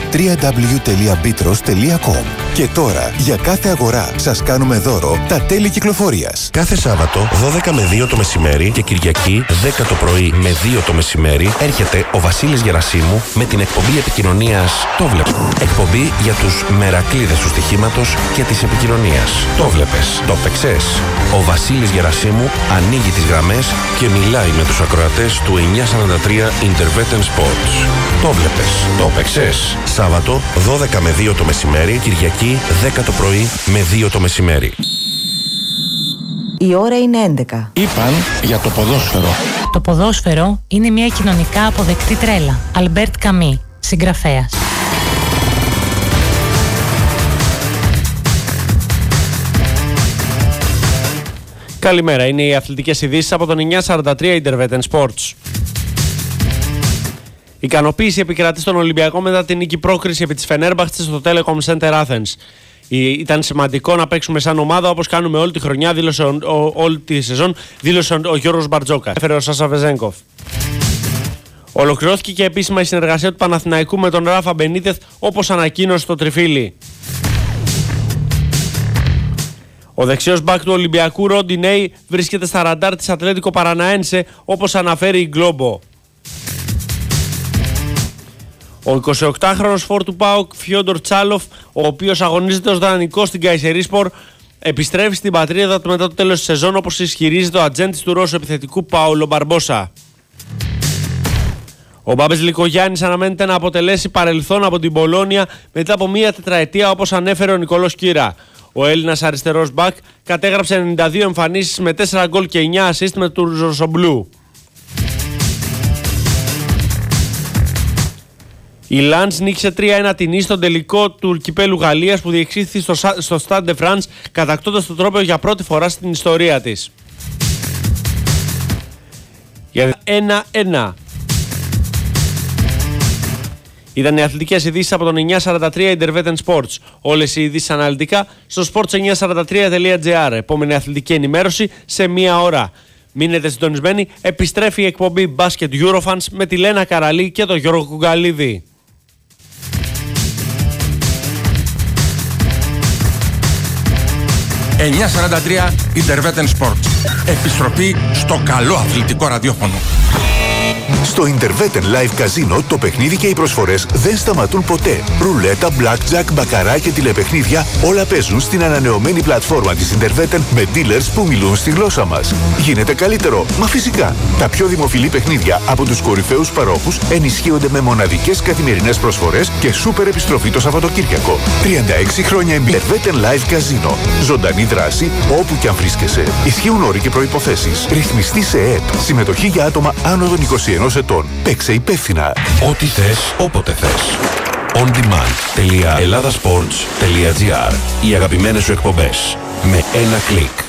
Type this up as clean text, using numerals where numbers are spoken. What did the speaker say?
www.bitros.com. Και τώρα, για κάθε αγορά, σας κάνουμε δώρο τα τέλη κυκλοφορίας. Κάθε Σάββατο 12 με 2 το μεσημέρι και Κυριακή 10 το πρωί με 2 το μεσημέρι έρχεται ο Βασίλης Γερασίμου με την εκπομπή επικοινωνίας «Το Βλέπεις». Εκπομπή για τους μερακλείδες του στοιχήματος και της επικοινωνίας. Το βλέπες, το παίξες. Ο Βασίλης Γερασίμου ανοίγει τις γραμμές και μιλάει με τους ακροατές του 943 Intervetten Sports. Το βλέπες, το παίξες. Σάββατο 12 με 2 το μεσημέρι, Κυριακή 10 το πρωί με 2 το μεσημέρι. Η ώρα είναι 11. Είπαν για το ποδόσφαιρο. Το ποδόσφαιρο είναι μια κοινωνικά αποδεκτή τρέλα. Αλμπέρτ Καμί, συγγραφέας. Καλημέρα, είναι οι αθλητικές ειδήσεις από τον 943 Intervetten Sports. Ικανοποίηση επικρατεί στον Ολυμπιακό μετά την νίκη πρόκριση επί της Φενέρμπαχτσε στο Telecom Center Athens. Ήταν σημαντικό να παίξουμε σαν ομάδα όπως κάνουμε όλη τη χρονιά, όλη τη σεζόν, δήλωσε ο Γιώργος Μπαρτζόκα. Έφερε ο Σάσα Βεζένκοφ. Ολοκληρώθηκε και επίσημα η συνεργασία του Παναθηναϊκού με τον Ράφα Μπενίτεθ, όπως ανακοίνωσε το Τριφύλι. Ο δεξιός μπακ του Ολυμπιακού Ροντινέι βρίσκεται στα ραντάρ της Ατλέτικο Παραναένσε, όπως αναφέρει η Γκλόμπο. Ο 28χρονος φόρ του ΠΑΟΚ Φιόντορ Τσάλοφ, ο οποίος αγωνίζεται ως δανεικός στην Καϊσερίσκπορ, επιστρέφει στην πατρίδα του μετά το τέλος της σεζόν, όπως ισχυρίζεται ο ατζέντης του Ρώσου επιθετικού Πάολο Μπαρμπόσα. Ο Μπάμπες Λικογιάννης αναμένεται να αποτελέσει παρελθόν από την Πολόνια μετά από μία τετραετία, όπως ανέφερε ο Νικολός Κύρα. Ο Έλληνας αριστερός μπακ κατέγραψε 92 εμφανίσεις με 4 γκολ και 9 assist με του Ροζομπλού. Η Λανς νίκησε 3-1 την Nice στον τελικό του κυπέλου Γαλλίας που διεξήχθη στο Stade de France, κατακτώντας το τρόπαιο για πρώτη φορά στην ιστορία της. Για 1-1. Ήταν οι αθλητικές ειδήσεις από τον 943 Intervetten Sports. Όλες οι ειδήσεις αναλυτικά στο sports943.gr. Επόμενη αθλητική ενημέρωση σε μία ώρα. Μείνετε συντονισμένοι, επιστρέφει η εκπομπή Basket Eurofans με τη Λένα Καραλή και τον Γιώργο Κουγκαλίδη. 943 Intervetten Sports. Επιστροφή στο καλό αθλητικό ραδιόφωνο. Στο Intervetten Live Casino το παιχνίδι και οι προσφορές δεν σταματούν ποτέ. Ρουλέτα, blackjack, μπακαρά και τηλεπαιχνίδια όλα παίζουν στην ανανεωμένη πλατφόρμα της Intervetten με dealers που μιλούν στη γλώσσα μας. Γίνεται καλύτερο, μα φυσικά. Τα πιο δημοφιλή παιχνίδια από τους κορυφαίους παρόχους ενισχύονται με μοναδικές καθημερινές προσφορές και σούπερ επιστροφή το Σαββατοκύριακο. 36 χρόνια Intervetten Live Casino. Ζωντανή δράση όπου κι αν βρίσκεσαι. Ισχύουν όροι και προϋποθέσεις. Ρυθμιστή σε ΕΕΠ. Συμμετοχή για άτομα άνω των 21 ετών. Παίξε υπεύθυνα. Ό,τι θες, όποτε θες. ondemand.ελλάδασπορts.gr. Οι αγαπημένες σου εκπομπές με ένα κλικ.